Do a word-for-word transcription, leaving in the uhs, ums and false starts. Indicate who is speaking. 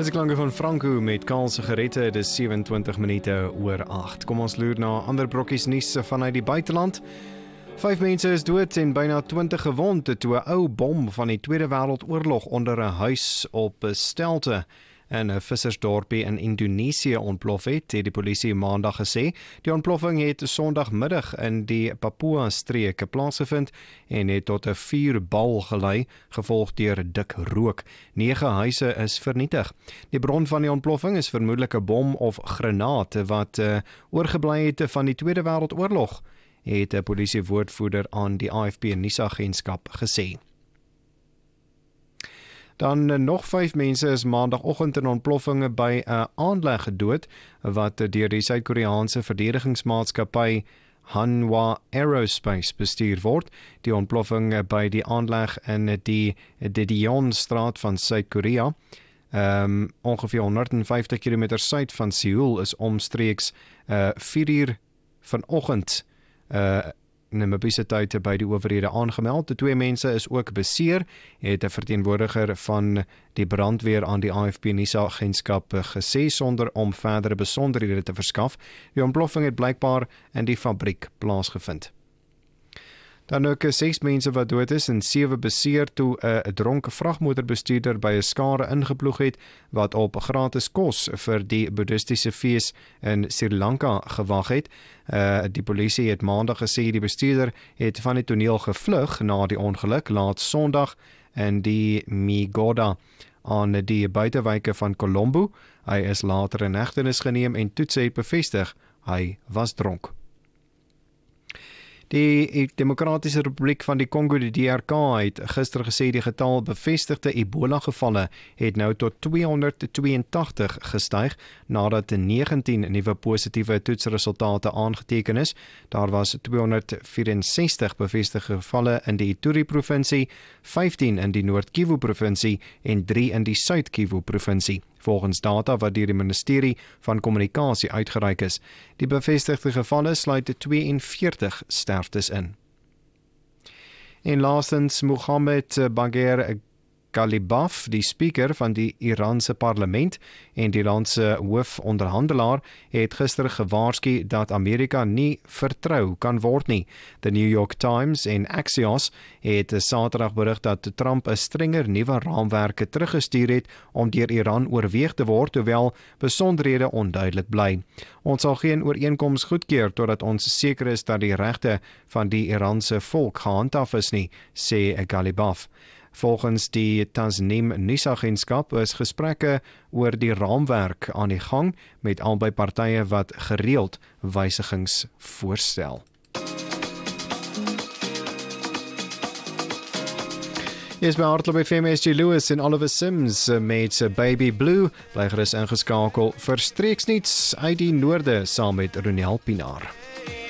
Speaker 1: Dis die klanke van Franco met Kaal Sigarette, dis sewe-en-twintig minute oor agt. Kom ons loer na ander brokkies nuus vanuit die buiteland. Vyf mense is dood en byna twintig gewond toe 'n ou bom van die Tweede Wêreldoorlog onder 'n huis op 'n stelte in 'n vissersdorpie in Indonesië ontplof het, het die polisie maandag gesê. Die ontploffing het Sondagmiddag in die Papua-streek plaasgevind en het tot 'n vuurbal gelei, gevolg deur dik rook. Nege huise is vernietig. Die bron van die ontploffing is vermoedelik 'n bom of granaat wat uh, oorgebly het van die Tweede Wêreldoorlog, het 'n polisiewoordvoerder aan die A F P nuusagentskap gesê. Dan nog vyf mense is maandagoggend in ontploffinge by 'n aanleg gedood wat deur die Suid-Koreaanse verdedigingsmaatskappy Hanwha Aerospace bestuur word. Die ontploffing by die aanleg in die Daejeon-straat van Suid-Korea, um, ongeveer honderdvyftig kilometer suid van Seoul, is omstreeks uh, vier uur vanoggend uh, Namibiese tyd by die owerhede aangemeld. De twee mense is ook beseer, het 'n verteenwoordiger van die brandweer aan die A F P nuusagentskap gesê, sonder om verdere besonderhede te verskaf. Die ontploffing het blykbaar in die fabriek plaasgevind. Dan ook ses mense wat dood is en sewe beseer toe 'n dronke vragmotorbestuurder by 'n skare ingeploeg het wat op gratis kos vir die boeddhistiese fees in Sri Lanka gewag het. Uh, die polisie het maandag gesê die bestuurder het van die toneel gevlug na die ongeluk laat Sondag in die Migoda aan die buitewyke van Colombo. Hy is later in hegtenis geneem en toets het bevestig hy was dronk. Die Demokratiese Republiek van die Kongo, die D R K, het gister gesê die getal bevestigde Ebola-gevalle het nou tot tweehonderdtweeëntagtig gestyg, nadat negentien nuwe positiewe toetsresultate aangeteken is. Daar was tweehonderdvierensestig bevestigde gevalle in die Ituri-provinsie, vyftien in die Noord-Kivu-provinsie en drie in die Suid-Kivu-provinsie, volgens data wat deur die ministerie van kommunikasie uitgereik is. Die bevestigde gevalle sluit tweeënveertig sterftes in. En laastens, Mohammed Bagher Ghalibaf, die speaker van die Iranse parlement en die land se hoofonderhandelaar, het gister gewaarsku dat Amerika nie vertrou kan word nie. The New York Times en Axios het Saterdag berig dat Trump 'n strenger nuwe raamwerke teruggestuur het om deur Iran oorweeg te word, hoewel besonderhede onduidelik bly. Ons sal geen ooreenkoms goedkeur totdat ons seker is dat die regte van die Iranse volk gehandhaaf is nie, sê Ghalibaf. Volgens die Tasnim nuusagentskap is gesprekke oor die raamwerk aan die gang met albei partye wat gereeld wysigings voorstel. Is by Hartlo by F M S J Lewis en Oliver Sims met Baby Blue. Bly gerus ingeskakel vir streeksniets uit die noorde saam met Ronel Pinaar.